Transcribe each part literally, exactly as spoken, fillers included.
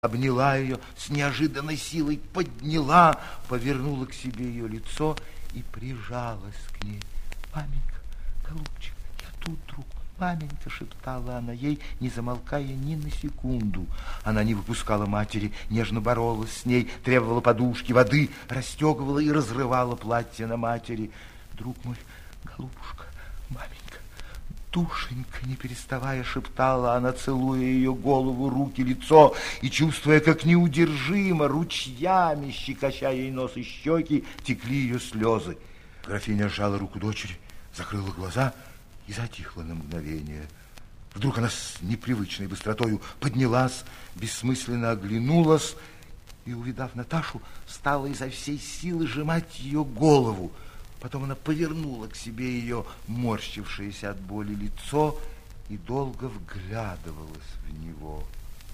Обняла ее с неожиданной силой, подняла, повернула к себе ее лицо и прижалась к ней. «Маменька, голубчик, я тут, друг мой, маменька», шептала она ей, не замолкая ни на секунду. Она не выпускала матери, нежно боролась с ней, требовала подушки, воды, расстегивала и разрывала платье на матери. «Друг мой, голубушка, маменька, душенька», не переставая шептала она, целуя ее голову, руки, лицо, и чувствуя, как неудержимо, ручьями, щекоча ей нос и щеки, текли ее слезы. Графиня сжала руку дочери, закрыла глаза и затихла на мгновение. Вдруг она с непривычной быстротою поднялась, бессмысленно оглянулась и, увидав Наташу, стала изо всей силы сжимать ее голову. Потом она повернула к себе ее морщившееся от боли лицо и долго вглядывалась в него.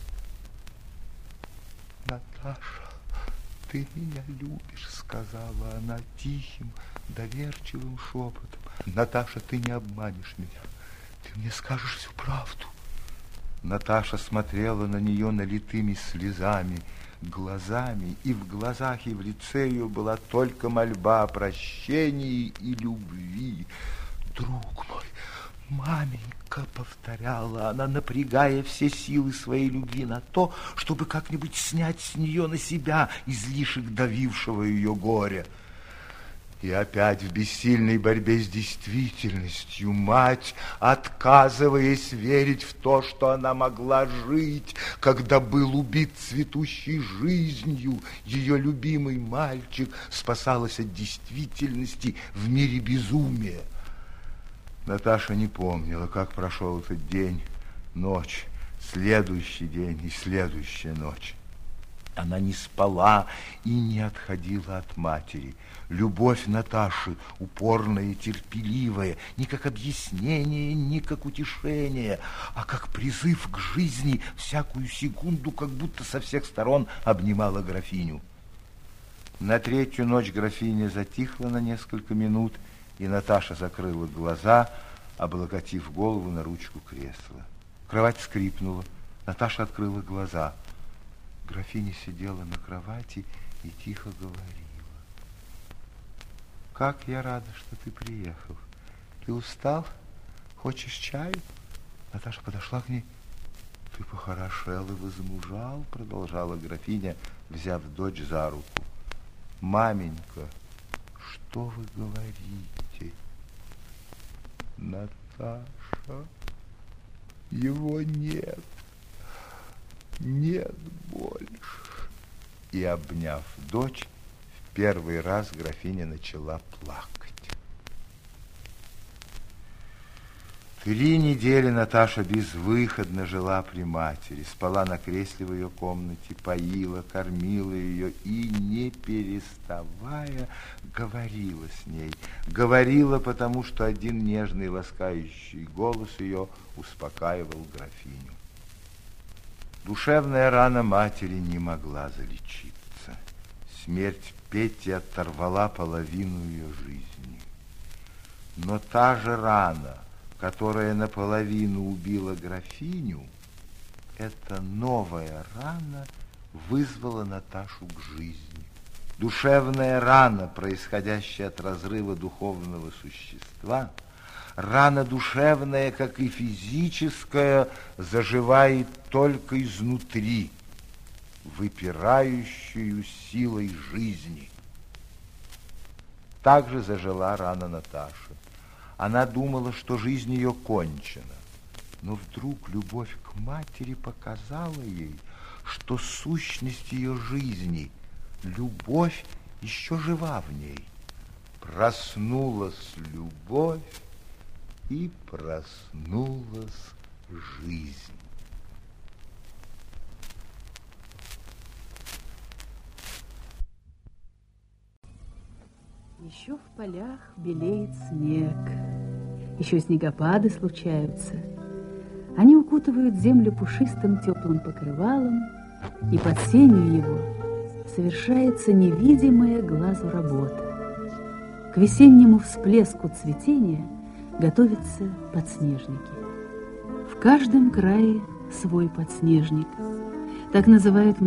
«Наташа, ты меня любишь», — сказала она тихим, доверчивым шепотом. «Наташа, ты не обманешь меня, ты мне скажешь всю правду». Наташа смотрела на нее налитыми слезами, глазами, и в глазах и в лице ее была только мольба о прощении и любви. «Друг мой, маменька», — повторяла она, напрягая все силы своей любви на то, чтобы как-нибудь снять с нее на себя излишек давившего ее горя. И опять в бессильной борьбе с действительностью мать, отказываясь верить в то, что она могла жить, когда был убит цветущей жизнью ее любимый мальчик, спасалась от действительности в мире безумия. Наташа не помнила, как прошел этот день, ночь, следующий день и следующая ночь. Она не спала и не отходила от матери. Любовь Наташи, упорная и терпеливая, не как объяснение, не как утешение, а как призыв к жизни, всякую секунду, как будто со всех сторон обнимала графиню. На третью ночь графиня затихла на несколько минут, и Наташа закрыла глаза, облокотив голову на ручку кресла. Кровать скрипнула, Наташа открыла глаза. Графиня сидела на кровати и тихо говорила: «Как я рада, что ты приехал. Ты устал? Хочешь чаю?» Наташа подошла к ней. «Ты похорошел и возмужал», — продолжала графиня, взяв дочь за руку. «Маменька, что вы говорите?» «Наташа, его нет. Нет больше». И, обняв дочь, в первый раз графиня начала плакать. Три недели Наташа безвыходно жила при матери, спала на кресле в ее комнате, поила, кормила ее и, не переставая, говорила с ней. Говорила, потому что один нежный ласкающий голос ее успокаивал графиню. Душевная рана матери не могла залечиться. Смерть Пети оторвала половину ее жизни. Но та же рана, которая наполовину убила графиню, эта новая рана вызвала Наташу к жизни. Душевная рана, происходящая от разрыва духовного существа, рана душевная, как и физическая, заживает только изнутри, выпирающую силой жизни. Так же зажила рана Наташи. Она думала, что жизнь ее кончена, но вдруг любовь к матери показала ей, что сущность ее жизни, любовь, еще жива в ней. Проснулась любовь, и проснулась жизнь. Еще в полях белеет снег, еще снегопады случаются. Они укутывают землю пушистым теплым покрывалом, и под сенью его совершается невидимая глазу работа. К весеннему всплеску цветения готовятся подснежники. В каждом крае свой подснежник. Так называют